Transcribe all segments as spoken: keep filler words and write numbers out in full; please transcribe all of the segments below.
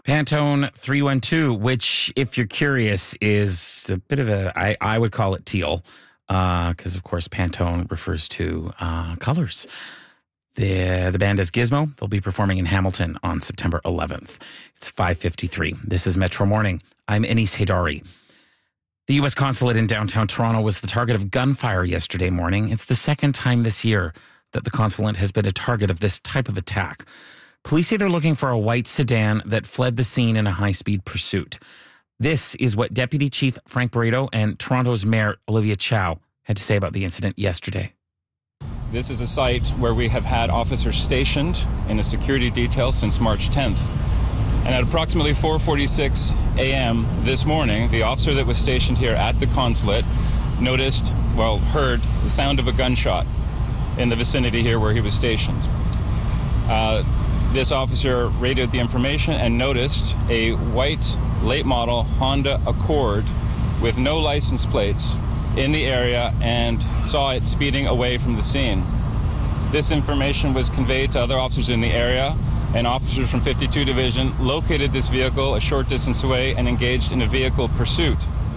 Pantone three one two, which, if you're curious, is a bit of a, I, I would call it teal, because, uh, of course, Pantone refers to uh, colors. The, the band is Gizmo. They'll be performing in Hamilton on September eleventh. It's five fifty-three. This is Metro Morning. I'm Anis Haydari. The U S consulate in downtown Toronto was the target of gunfire yesterday morning. It's the second time this year that the consulate has been a target of this type of attack. Police say they're looking for a white sedan that fled the scene in a high-speed pursuit. This is what Deputy Chief Frank Barreto and Toronto's Mayor Olivia Chow had to say about the incident yesterday. This is a site where we have had officers stationed in a security detail since March tenth. And at approximately four forty-six a.m. this morning, the officer that was stationed here at the consulate noticed, well, heard the sound of a gunshot in the vicinity here where he was stationed. Uh, this officer radioed the information and noticed a white late model Honda Accord with no license plates in the area and saw it speeding away from the scene. This information was conveyed to other officers in the area, and officers from fifty-two Division located this vehicle a short distance away and engaged in a vehicle pursuit.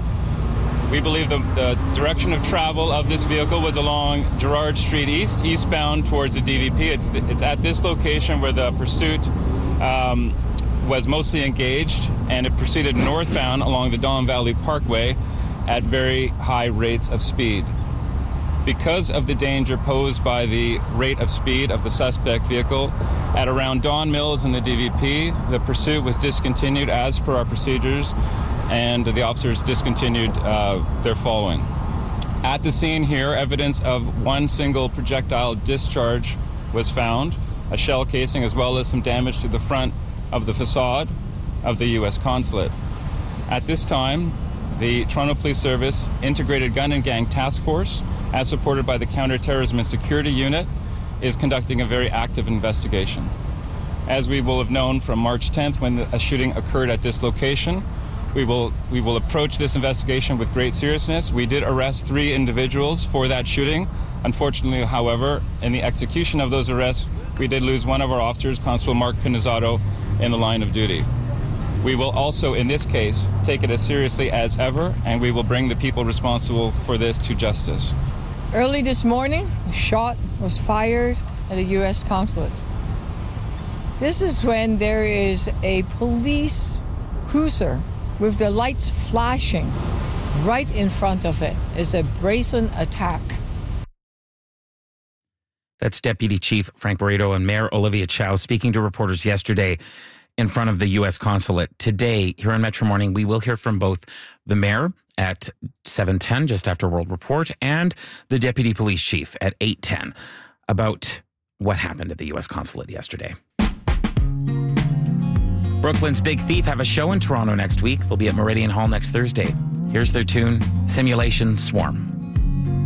We believe the, the direction of travel of this vehicle was along Gerrard Street East, eastbound towards the D V P. It's, it's at this location where the pursuit um, was mostly engaged, and it proceeded northbound along the Don Valley Parkway at very high rates of speed. Because of the danger posed by the rate of speed of the suspect vehicle, at around Don Mills and the D V P, the pursuit was discontinued as per our procedures, and the officers discontinued uh, their following. At the scene here, evidence of one single projectile discharge was found, a shell casing, as well as some damage to the front of the facade of the U S consulate. At this time, the Toronto Police Service Integrated Gun and Gang Task Force, as supported by the Counterterrorism and Security Unit, is conducting a very active investigation. As we will have known from March tenth, when a shooting occurred at this location, we will we will approach this investigation with great seriousness. We did arrest three individuals for that shooting. Unfortunately, however, in the execution of those arrests, we did lose one of our officers, Constable Mark Pinizzato, in the line of duty. We will also, in this case, take it as seriously as ever, and we will bring the people responsible for this to justice. Early this morning, a shot was fired at a U S consulate. This is when there is a police cruiser with the lights flashing right in front of it. It's a brazen attack. That's Deputy Chief Frank Barreto and Mayor Olivia Chow speaking to reporters yesterday in front of the U S consulate. Today, here on Metro Morning, we will hear from both the mayor at seven ten, just after World Report, and the deputy police chief at eight ten about what happened at the U S consulate yesterday. Brooklyn's Big Thief have a show in Toronto next week. They'll be at Meridian Hall next Thursday. Here's their tune, Simulation Swarm.